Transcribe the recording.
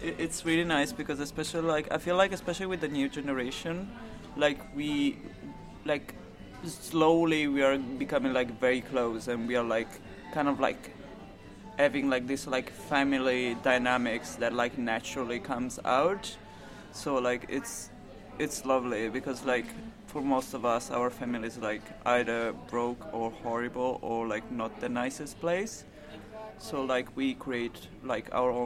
it's really nice because especially like I feel like especially with the new generation, like we like slowly we are becoming like very close and we are like kind of like having like this like family dynamics that like naturally comes out. So like it's lovely because like for most of us our family is like either broke or horrible or like not the nicest place. So like we create like our own